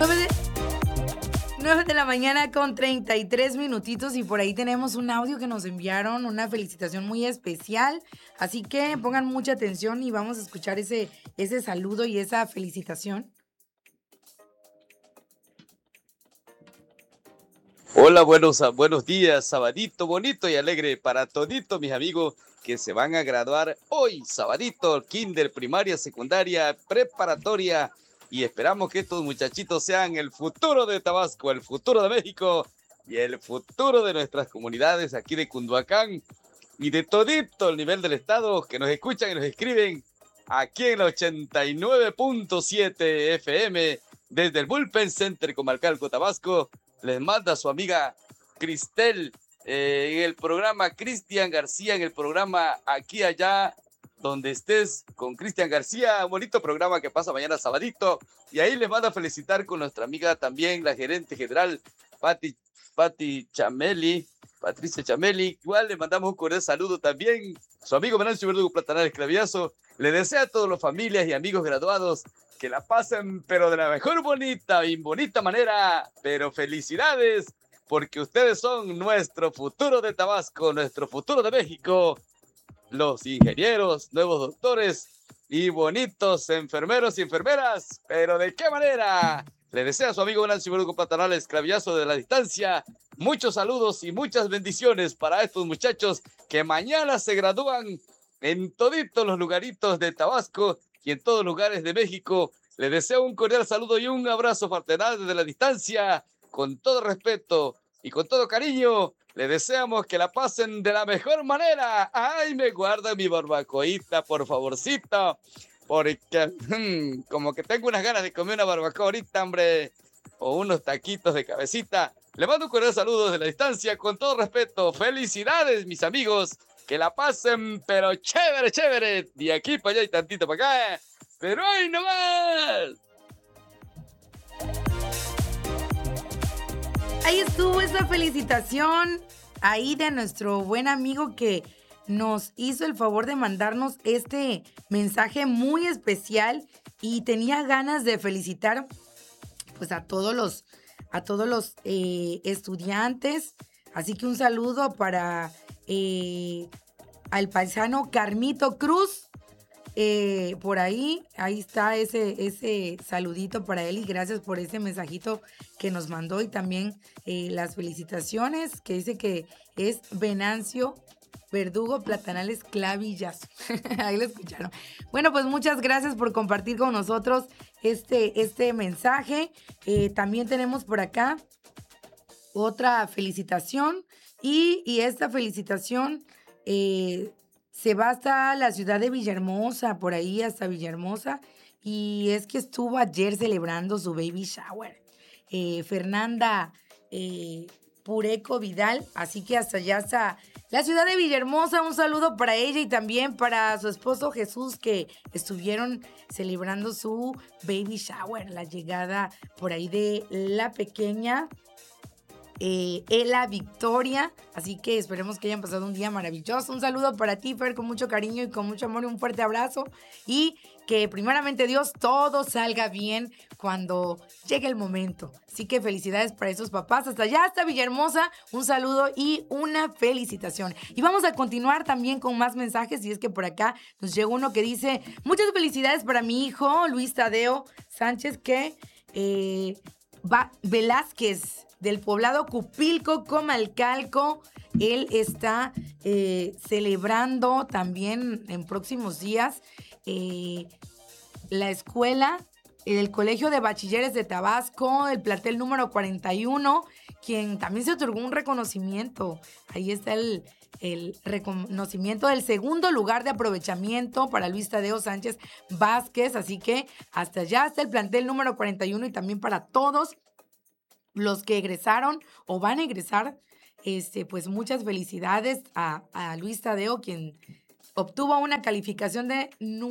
9 de, 9 de la mañana con 33 minutitos y por ahí tenemos un audio que nos enviaron, una felicitación muy especial. Así que pongan mucha atención y vamos a escuchar ese saludo y esa felicitación. Hola, buenos días, sabadito bonito y alegre para toditos mis amigos que se van a graduar hoy, sabadito, kinder, primaria, secundaria, preparatoria, y esperamos que estos muchachitos sean el futuro de Tabasco, el futuro de México y el futuro de nuestras comunidades aquí de Cunduacán y de todito el nivel del estado que nos escuchan y nos escriben aquí en la 89.7 FM desde el Bullpen Center Comarcal Tabasco. Les manda su amiga Cristel en el programa Cristian García, en el programa Aquí Allá, donde estés con Cristian García, un bonito programa que pasa mañana sabadito, y ahí les manda a felicitar con nuestra amiga también, la gerente general, Pati Chameli, Patricia Chameli. Igual le mandamos un cordial saludo también, su amigo Venancio Verdugo Platanal Claviazo. Le desea a todas las familias y amigos graduados que la pasen, pero de la mejor bonita manera, pero felicidades, porque ustedes son nuestro futuro de Tabasco, nuestro futuro de México, los ingenieros, nuevos doctores y bonitos enfermeros y enfermeras, pero ¿de qué manera? Le desea a su amigo Nancy Bruco Platanales Clavillazo de la distancia muchos saludos y muchas bendiciones para estos muchachos que mañana se gradúan en toditos los lugaritos de Tabasco y en todos los lugares de México. Le deseo un cordial saludo y un abrazo fraternal desde la distancia, con todo respeto y con todo cariño. Le deseamos que la pasen de la mejor manera. Ay, me guarda mi barbacoita, por favorcito, porque como que tengo unas ganas de comer una barbacoa ahorita, hombre, o unos taquitos de cabecita. Le mando un cordial saludo desde la distancia, con todo respeto. Felicidades, mis amigos. Que la pasen, pero chévere, chévere. De aquí para allá y tantito para acá. Pero ¡ay, no más! Ahí estuvo esa felicitación ahí de nuestro buen amigo que nos hizo el favor de mandarnos este mensaje muy especial y tenía ganas de felicitar pues a todos los estudiantes. Así que un saludo para al paisano Carmito Cruz. Por ahí está ese saludito para él y gracias por ese mensajito que nos mandó y también las felicitaciones que dice que es Venancio Verdugo Platanales Clavillazo. Ahí lo escucharon. Bueno, pues muchas gracias por compartir con nosotros este mensaje. También tenemos por acá otra felicitación y esta felicitación se va hasta la ciudad de Villahermosa, por ahí hasta Villahermosa, y es que estuvo ayer celebrando su baby shower. Fernanda Pureco Vidal, así que hasta allá, hasta la ciudad de Villahermosa, un saludo para ella y también para su esposo Jesús, que estuvieron celebrando su baby shower, la llegada por ahí de la pequeña Ela Victoria, así que esperemos que hayan pasado un día maravilloso. Un saludo para ti, Fer, con mucho cariño y con mucho amor y un fuerte abrazo, y que primeramente Dios todo salga bien cuando llegue el momento. Así que felicidades para esos papás hasta allá, hasta Villahermosa, un saludo y una felicitación. Y vamos a continuar también con más mensajes, y es que por acá nos llegó uno que dice: muchas felicidades para mi hijo Luis Tadeo Sánchez, que Velázquez, del poblado Cupilco, Comalcalco. Él está celebrando también en próximos días la escuela, el Colegio de Bachilleres de Tabasco, el plantel número 41, quien también se otorgó un reconocimiento. Ahí está el reconocimiento del segundo lugar de aprovechamiento para Luis Tadeo Sánchez Vázquez. Así que hasta allá está el plantel número 41 y también para todos los que egresaron o van a egresar, pues muchas felicidades a Luis Tadeo, quien obtuvo una calificación de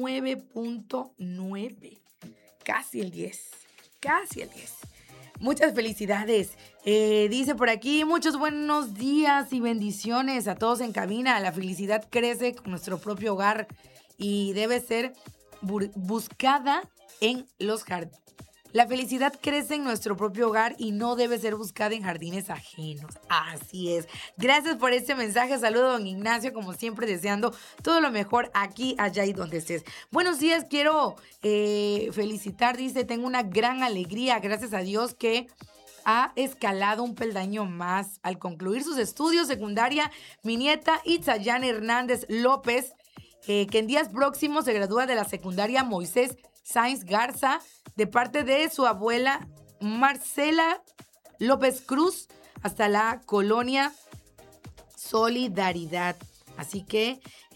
9.9, casi el 10, casi el 10. Muchas felicidades. Dice por aquí: muchos buenos días y bendiciones a todos en cabina. La felicidad crece con nuestro propio hogar y debe ser buscada en los jardines. La felicidad crece en nuestro propio hogar y no debe ser buscada en jardines ajenos. Así es. Gracias por este mensaje. Saludo a don Ignacio, como siempre, deseando todo lo mejor aquí, allá y donde estés. Buenos días, quiero felicitar, dice, tengo una gran alegría, gracias a Dios que ha escalado un peldaño más. Al concluir sus estudios secundaria, mi nieta Itzayan Hernández López, que en días próximos se gradúa de la secundaria Moisés Sáenz Garza, de parte de su abuela Marcela López Cruz, hasta la colonia Solidaridad. Así que,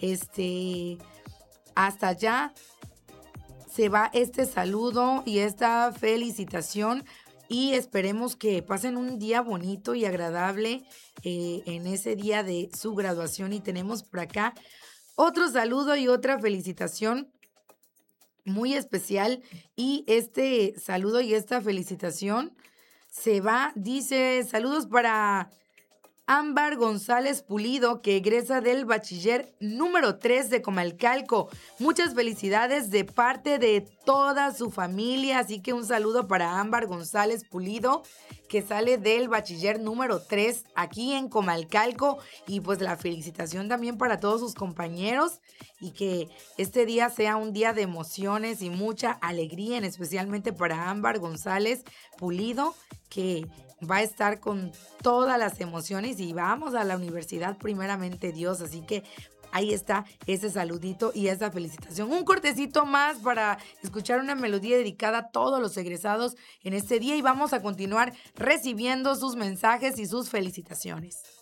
hasta allá se va este saludo y esta felicitación. Y esperemos que pasen un día bonito y agradable en ese día de su graduación. Y tenemos por acá otro saludo y otra felicitación muy especial. Y este saludo y esta felicitación se va, dice, saludos para Ámbar González Pulido, que egresa del bachiller número 3 de Comalcalco. Muchas felicidades de parte de toda su familia. Así que un saludo para Ámbar González Pulido, que sale del bachiller número 3 aquí en Comalcalco. Y pues la felicitación también para todos sus compañeros. Y que este día sea un día de emociones y mucha alegría, especialmente para Ámbar González Pulido, que va a estar con todas las emociones y vamos a la universidad primeramente Dios. Así que ahí está ese saludito y esa felicitación. Un cortecito más para escuchar una melodía dedicada a todos los egresados en este día y vamos a continuar recibiendo sus mensajes y sus felicitaciones.